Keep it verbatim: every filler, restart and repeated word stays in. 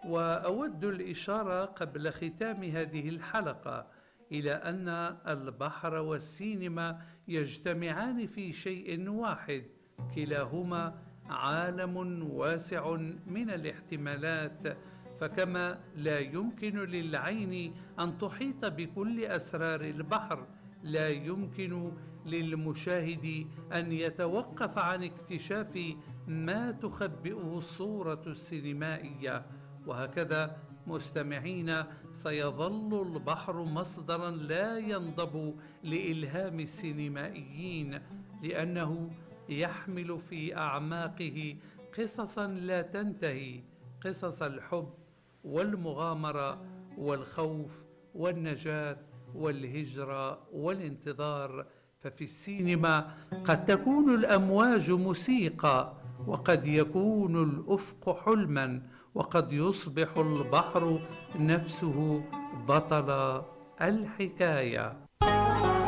وأود الإشارة قبل ختام هذه الحلقة إلى أن البحر والسينما يجتمعان في شيء واحد، كلاهما عالم واسع من الاحتمالات. فكما لا يمكن للعين أن تحيط بكل أسرار البحر، لا يمكن للمشاهد أن يتوقف عن اكتشاف ما تخبئه الصورة السينمائية. وهكذا مستمعين، سيظل البحر مصدرا لا ينضب لإلهام السينمائيين، لأنه يحمل في أعماقه قصصا لا تنتهي، قصص الحب والمغامرة والخوف والنجاة والهجرة والانتظار. ففي السينما قد تكون الأمواج موسيقى، وقد يكون الأفق حلما، وقد يصبح البحر نفسه بطل الحكاية.